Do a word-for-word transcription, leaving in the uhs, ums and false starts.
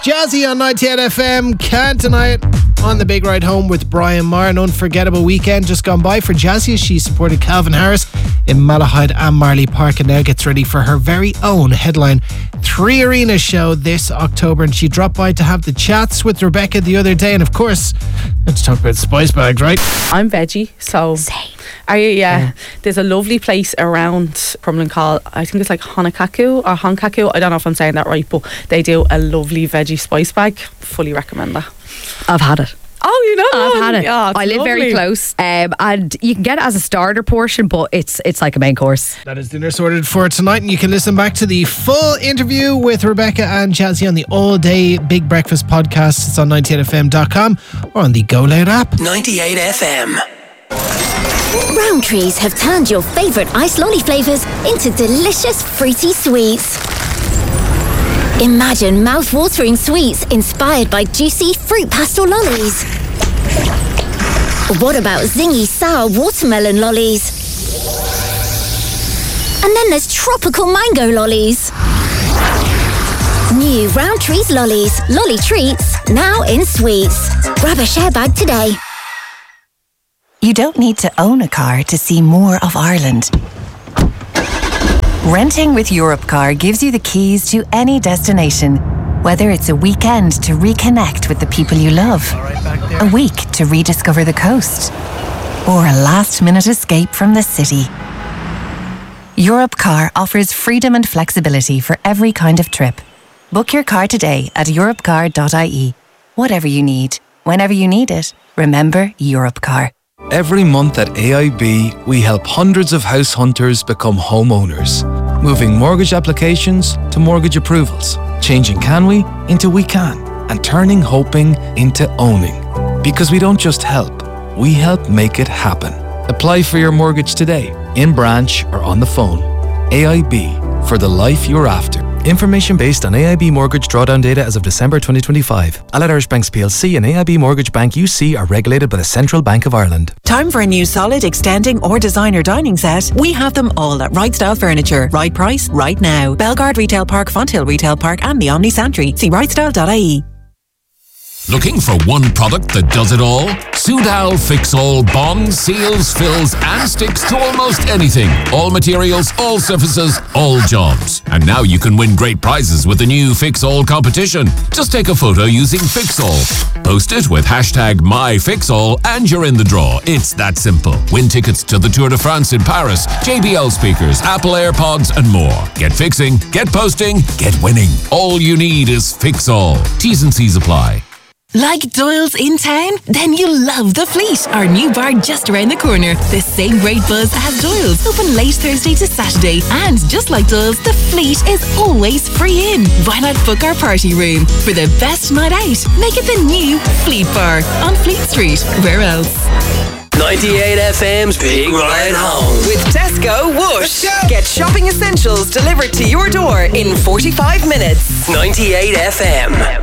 Jazzy on ninety-eight F M. Can't deny it. On the big ride home with Brian Maher. An unforgettable weekend just gone by for Jazzy as she supported Calvin Harris in Malahide and Marley Park, and now gets ready for her very own headline Three Arena show this October. And she dropped by to have the chats with Rebecca the other day, and of course let's talk about spice bags, right? I'm veggie, so Same. Are you? Yeah. Yeah. There's a lovely place around Crumlin called, I think it's like Honakaku or Honkaku. I don't know if I'm saying that right, but they do a lovely veggie spice bag. Fully recommend that. I've had it. Oh, you know, I've had it. Yeah, I live lovely. very close, um, and you can get it as a starter portion, but it's it's like a main course. That is dinner sorted for tonight, and you can listen back to the full interview with Rebecca and Jazzy on the All Day Big Breakfast podcast. It's on ninety-eight F M dot com or on the Go Loud app. ninety-eight F M. Rowntree's have turned your favourite ice lolly flavours into delicious fruity sweets. Imagine mouth-watering sweets inspired by juicy fruit pastel lollies. What about zingy sour watermelon lollies? And then there's tropical mango lollies. New Rowntree's lollies, lolly treats, now in sweets. Grab a share bag today. You don't need to own a car to see more of Ireland. Renting with Europcar gives you the keys to any destination, whether it's a weekend to reconnect with the people you love, a week to rediscover the coast, or a last-minute escape from the city. Europcar offers freedom and flexibility for every kind of trip. Book your car today at europcar dot I E. Whatever you need, whenever you need it, remember Europcar. Every month at A I B, we help hundreds of house hunters become homeowners, moving mortgage applications to mortgage approvals, changing can we into we can, and turning hoping into owning. Because we don't just help, we help make it happen. Apply for your mortgage today, in branch or on the phone. A I B, for the life you're after. Information based on A I B mortgage drawdown data as of December twenty twenty-five. Allied Irish Banks P L C and A I B Mortgage Bank U C are regulated by the Central Bank of Ireland. Time for a new solid, extending or designer dining set? We have them all at Right Style Furniture. Right price, right now. Belgard Retail Park, Fonthill Retail Park and the Omni Santry. See right style dot I E. Looking for one product that does it all? Soudal Fix-All bonds, seals, fills and sticks to almost anything. All materials, all surfaces, all jobs. And now you can win great prizes with the new Fix-All competition. Just take a photo using Fix-All. Post it with hashtag MyFixAll and you're in the draw. It's that simple. Win tickets to the Tour de France in Paris, J B L speakers, Apple AirPods and more. Get fixing, get posting, get winning. All you need is Fix-All. T's and C's apply. Like Doyle's in town? Then you'll love The Fleet, our new bar just around the corner. The same great buzz as Doyle's, open late Thursday to Saturday. And just like Doyle's, The Fleet is always free in. Why not book our party room? For the best night out, make it the new Fleet Bar on Fleet Street. Where else? ninety-eight F M's Big Ride Home. With Tesco Whoosh. Get shopping essentials delivered to your door in forty-five minutes. ninety-eight F M.